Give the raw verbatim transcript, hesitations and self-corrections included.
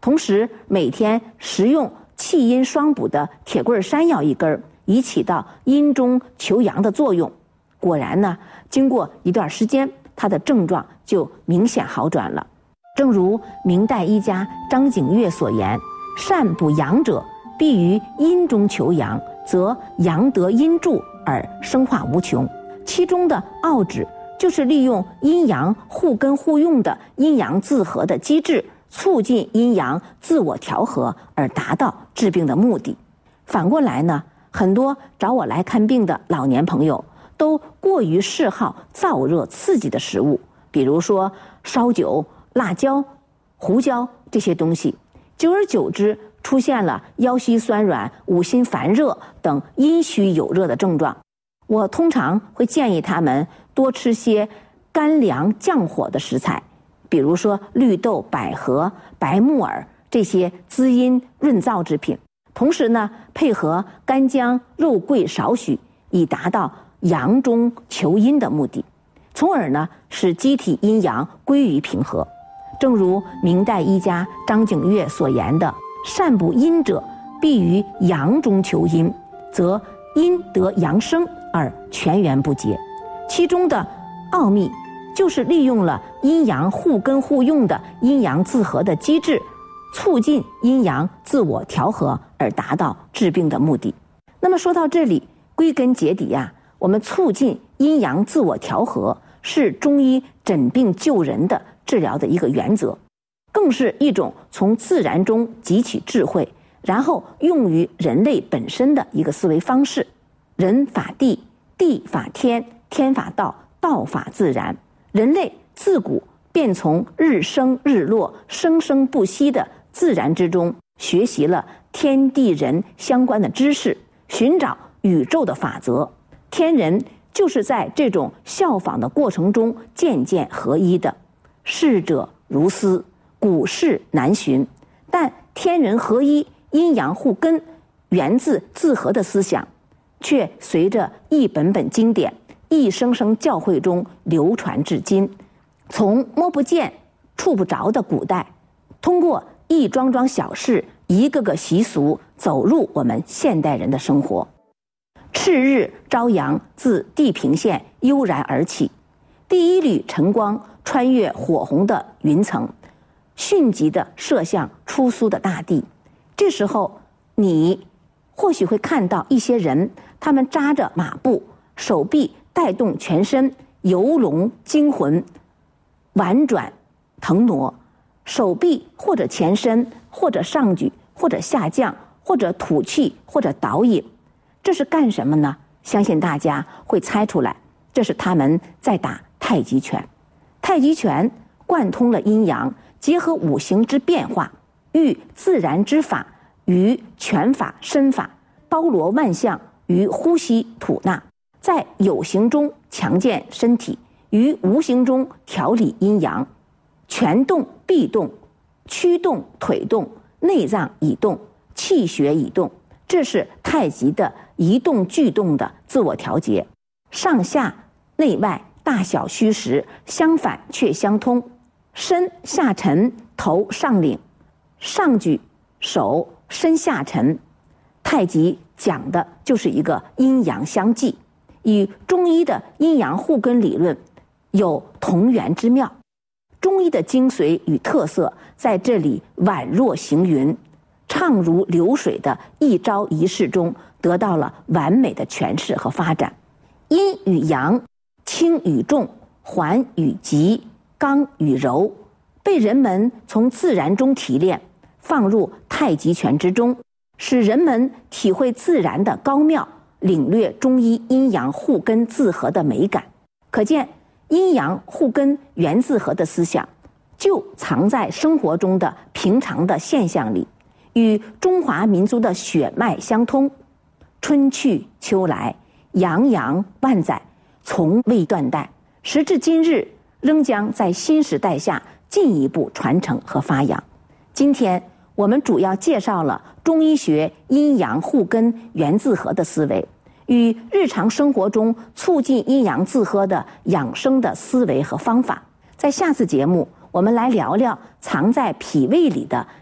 同时每天食用气阴双补的铁棍山药一根，以起到阴中求阳的作用。果然呢，经过一段时间，他的症状就明显好转了。正如明代医家张景岳所言：“善补阳者，必于阴中求阳，则阳得阴助而生化无穷。”其中的奥旨就是利用阴阳互根互用的阴阳自合的机制，促进阴阳自我调和，而达到治病的目的。反过来呢，很多找我来看病的老年朋友都过于嗜好燥热刺激的食物，比如说烧酒、辣椒、胡椒这些东西，久而久之出现了腰膝酸软、五心烦热等阴虚有热的症状。我通常会建议他们多吃些甘凉降火的食材，比如说绿豆、百合、白木耳这些滋阴润燥之品，同时呢，配合干姜、肉桂少许，以达到阳中求阴的目的，从而呢使机体阴阳归于平和。正如明代医家张景岳所言的：“善补阴者，必于阳中求阴，则阴得阳生而全源不竭。”其中的奥秘就是利用了阴阳互根互用的阴阳自合的机制，促进阴阳自我调和，而达到治病的目的。那么说到这里，归根结底呀、啊，我们促进阴阳自我调和是中医诊病救人的治疗的一个原则，更是一种从自然中汲取智慧，然后用于人类本身的一个思维方式。人法地，地法天，天法道，道法自然。人类自古便从日升日落、生生不息的自然之中学习了天地人相关的知识，寻找宇宙的法则。天人就是在这种效仿的过程中渐渐合一的。逝者如斯，古事难寻。但天人合一、阴阳互根、源自自合的思想，却随着一本本经典、一声声教诲中流传至今。从摸不见、触不着的古代，通过一桩桩小事、一个个习俗，走入我们现代人的生活。赤日朝阳自地平线悠然而起，第一缕晨光穿越火红的云层，迅疾地射向出苏的大地。这时候，你或许会看到一些人，他们扎着马步，手臂带动全身，游龙惊魂，婉转腾挪，手臂或者前伸，或者上举，或者下降，或者吐气，或者导引。这是干什么呢？相信大家会猜出来，这是他们在打太极拳。太极拳贯通了阴阳，结合五行之变化，寓自然之法于拳法身法，包罗万象于呼吸吐纳，在有形中强健身体，于无形中调理阴阳。拳动臂动，驱动腿动，内脏已动，气血已动，这是太极的一动俱动的自我调节。上下内外大小虚实相反却相通，身下沉，头上领，上举手，身下沉。太极讲的就是一个阴阳相济，与中医的阴阳互根理论有同源之妙。中医的精髓与特色在这里宛若行云，畅如流水的一招一式中得到了完美的诠释和发展。阴与阳，轻与重，缓与急，刚与柔，被人们从自然中提炼，放入太极拳之中，使人们体会自然的高妙，领略中医阴阳互根自合的美感。可见阴阳互根源自合的思想就藏在生活中的平常的现象里，与中华民族的血脉相通。春去秋来，洋洋万载，从未断代，时至今日仍将在新时代下进一步传承和发扬。今天我们主要介绍了中医学阴阳互根源自合的思维，与日常生活中促进阴阳自合的养生的思维和方法。在下次节目，我们来聊聊藏在脾胃里的